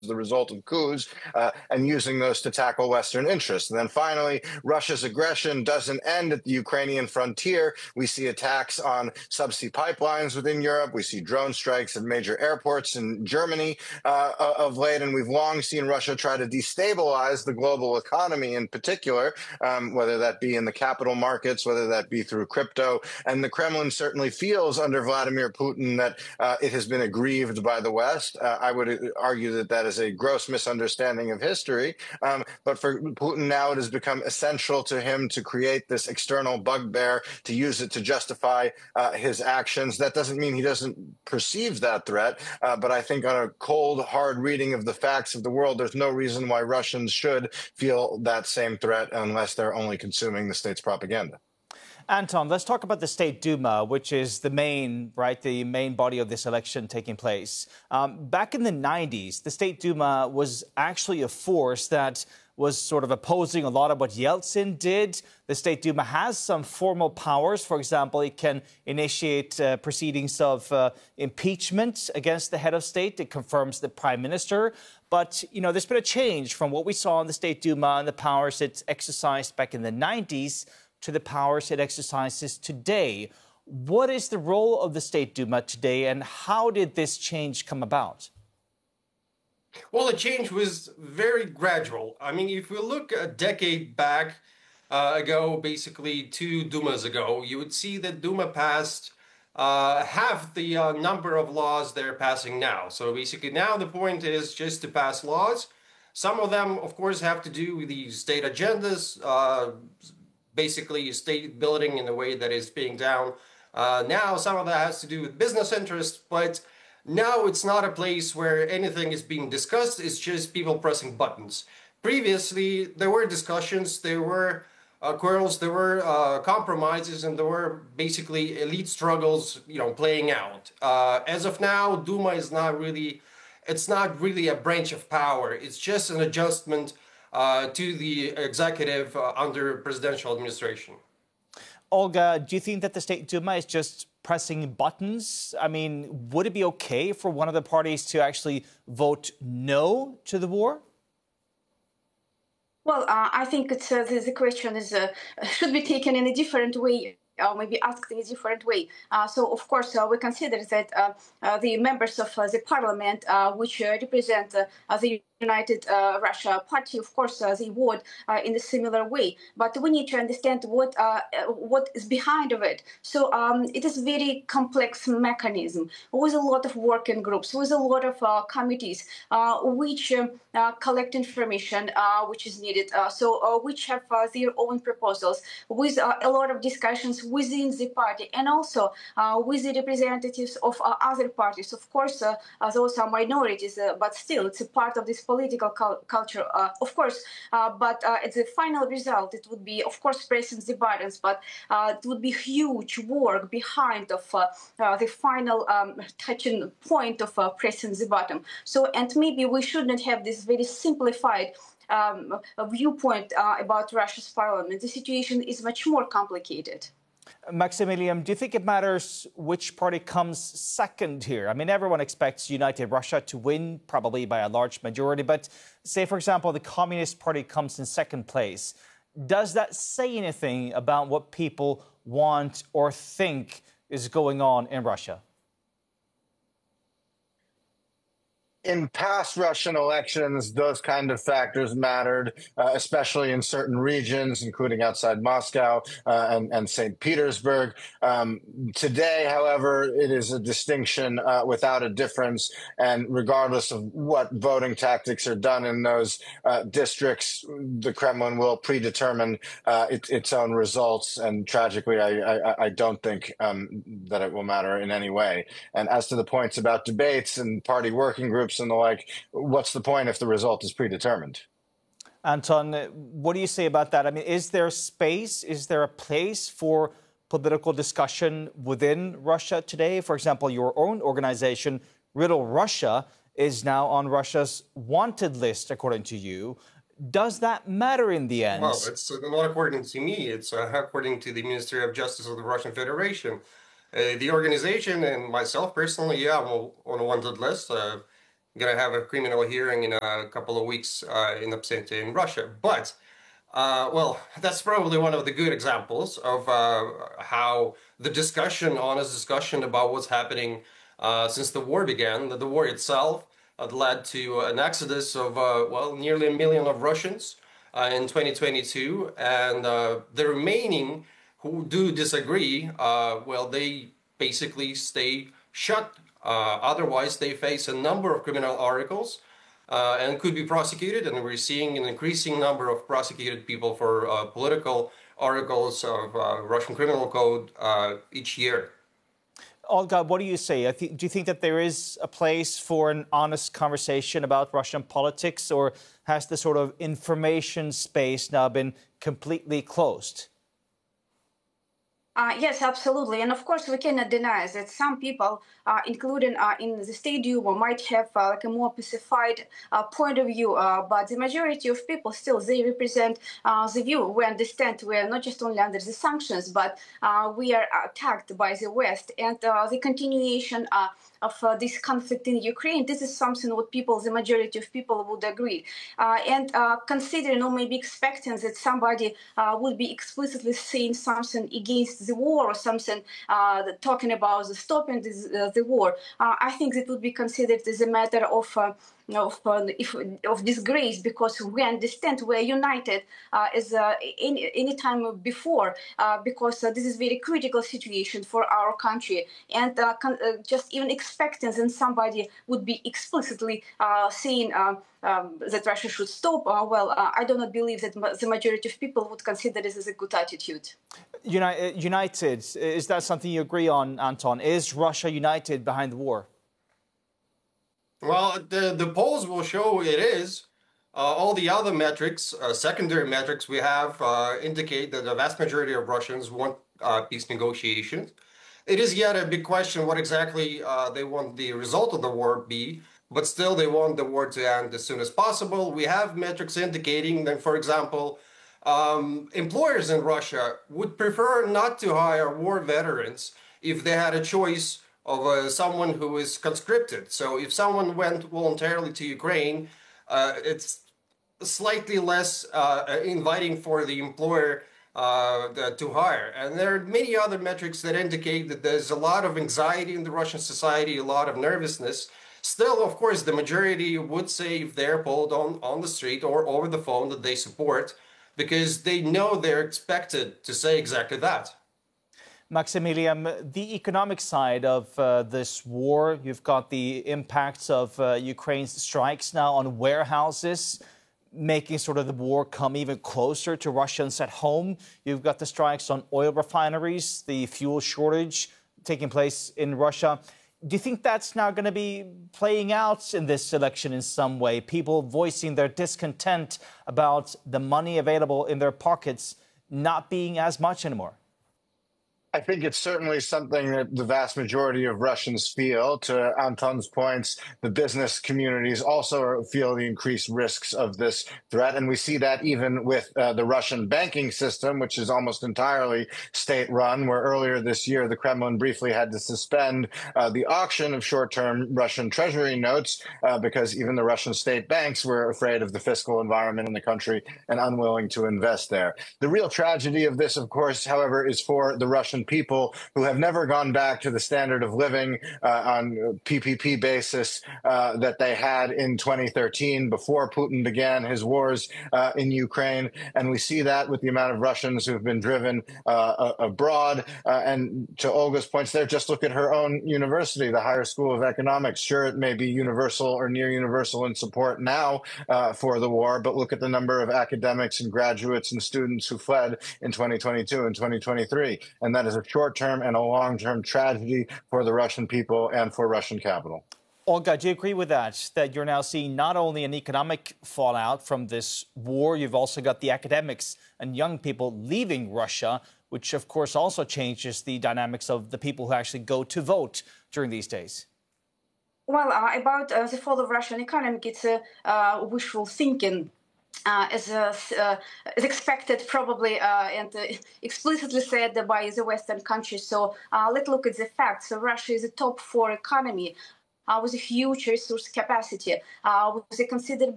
the result of coups, and using those to tackle Western interests. And then finally, Russia's aggression doesn't end at the Ukrainian frontier. We see attacks on subsea pipelines within Europe. We see drone strikes at major airports in Germany of late. And we've long seen Russia try to destabilize the global economy in particular, whether that be in the capital markets, whether that be through crypto. And the Kremlin certainly feels under Vladimir Putin that it has been aggrieved by the West. I would argue that that is a gross misunderstanding of history. But for Putin now, it has become essential to him to create this external bugbear, to use it to justify his actions. That doesn't mean he doesn't perceive that threat. But I think on a cold, hard reading of the facts of the world, there's no reason why Russians should feel that same threat unless they're only consuming the state's propaganda. Anton, let's talk about the State Duma, which is the main body of this election taking place. Back in the 90s, the State Duma was actually a force that was sort of opposing a lot of what Yeltsin did. The State Duma has some formal powers. For example, it can initiate proceedings of impeachment against the head of state. It confirms the prime minister. But, there's been a change from what we saw in the State Duma and the powers it exercised back in the 90s to the powers it exercises today. What is the role of the State Duma today, and how did this change come about? Well, the change was very gradual. I mean, if we look a decade back ago, basically 2 Dumas ago, you would see that Duma passed half the number of laws they're passing now. So basically now the point is just to pass laws. Some of them, of course, have to do with the state agendas, basically state building in the way that is being done. Now some of that has to do with business interests, but now it's not a place where anything is being discussed, it's just people pressing buttons. Previously, there were discussions, there were quarrels, there were compromises, and there were basically elite struggles, playing out. As of now, Duma is not really a branch of power, it's just an adjustment to the executive under presidential administration. Olga, do you think that the State Duma is just pressing buttons? I mean, would it be okay for one of the parties to actually vote no to the war? Well, I think the question should be taken in a different way. Maybe asked in a different way. So, of course, we consider that the members of the parliament, which represent the United Russia Party, of course, they vote in a similar way. But we need to understand what is behind of it. So it is a very complex mechanism with a lot of working groups, with a lot of committees, which collect information which is needed, which have their own proposals, with a lot of discussions within the party, and also with the representatives of other parties. Of course, those are minorities, but still, it's a part of this political culture, of course. But at the final result, it would be, of course, pressing the buttons, but it would be huge work behind of the final touching point of pressing the button. So, and maybe we should not have this very simplified viewpoint about Russia's parliament. The situation is much more complicated. Maximilian, do you think it matters which party comes second here? I mean, everyone expects United Russia to win, probably by a large majority. But say, for example, the Communist Party comes in second place. Does that say anything about what people want or think is going on in Russia? In past Russian elections, those kind of factors mattered, especially in certain regions, including outside Moscow and St. Petersburg. Today, however, it is a distinction without a difference. And regardless of what voting tactics are done in those districts, the Kremlin will predetermine its own results. And tragically, I don't think that it will matter in any way. And as to the points about debates and party working groups, and the like, what's the point if the result is predetermined? Anton, what do you say about that? I mean, is there space, is there a place for political discussion within Russia today? For example, your own organization, Riddle Russia, is now on Russia's wanted list, according to you. Does that matter in the end? Well, it's not according to me. It's according to the Ministry of Justice of the Russian Federation. The organization and myself personally, I'm on a wanted list. going to have a criminal hearing in a couple of weeks in absentia in Russia. But well, that's probably one of the good examples of how the discussion, honest discussion about what's happening since the war began, the war itself led to an exodus of, well, nearly 1 million of Russians in 2022. And the remaining who do disagree, well, they basically stay shut. Otherwise, they face a number of criminal articles and could be prosecuted. And we're seeing an increasing number of prosecuted people for political articles of Russian criminal code each year. Olga, what do you say? Do you think that there is a place for an honest conversation about Russian politics, or has the sort of information space now been completely closed? Yes, absolutely. And of course, we cannot deny that some people, including in the State Duma, might have like a more pacified point of view. But the majority of people still, they represent the view. We understand we are not just only under the sanctions, but we are attacked by the West. And the continuation of this conflict in Ukraine, this is something what people, the majority of people would agree. And considering or maybe expecting that somebody would be explicitly saying something against the war or something talking about the stopping the war, I think that would be considered as a matter of disgrace, because we understand we're united as any time before, because this is very critical situation for our country, and just even expecting that somebody would be explicitly saying that Russia should stop, I do not believe that the majority of people would consider this as a good attitude. United, is that something you agree on, Anton? Is Russia united behind the war? Well, the polls will show it is. All the other metrics, secondary metrics we have, indicate that the vast majority of Russians want peace negotiations. It is yet a big question what exactly they want the result of the war be, but still they want the war to end as soon as possible. We have metrics indicating that, for example, employers in Russia would prefer not to hire war veterans if they had a choice of someone who is conscripted. So if someone went voluntarily to Ukraine, it's slightly less inviting for the employer to hire. And there are many other metrics that indicate that there's a lot of anxiety in the Russian society, a lot of nervousness. Still, of course, the majority would say, if they're polled on the street or over the phone, that they support, because they know they're expected to say exactly that. Maximilian, the economic side of this war, you've got the impacts of Ukraine's strikes now on warehouses, making sort of the war come even closer to Russians at home. You've got the strikes on oil refineries, the fuel shortage taking place in Russia. Do you think that's now going to be playing out in this election in some way? People voicing their discontent about the money available in their pockets not being as much anymore? I think it's certainly something that the vast majority of Russians feel. To Anton's points, the business communities also feel the increased risks of this threat. And we see that even with the Russian banking system, which is almost entirely state-run, where earlier this year the Kremlin briefly had to suspend the auction of short-term Russian treasury notes because even the Russian state banks were afraid of the fiscal environment in the country and unwilling to invest there. The real tragedy of this, of course, however, is for the Russian people who have never gone back to the standard of living on PPP basis that they had in 2013 before Putin began his wars in Ukraine. And we see that with the amount of Russians who've been driven abroad. And to Olga's points there, just look at her own university, the Higher School of Economics. Sure, it may be universal or near universal in support now for the war, but look at the number of academics and graduates and students who fled in 2022 and 2023. And that is a short-term and a long-term tragedy for the Russian people and for Russian capital. Olga, do you agree with that you're now seeing not only an economic fallout from this war, you've also got the academics and young people leaving Russia, which of course also changes the dynamics of the people who actually go to vote during these days? Well, about the fall of Russian economy, it's wishful thinking. As expected, probably, and explicitly said by the Western countries. So let's look at the facts. So Russia is a top 4 economy. with a huge resource capacity, with a considerable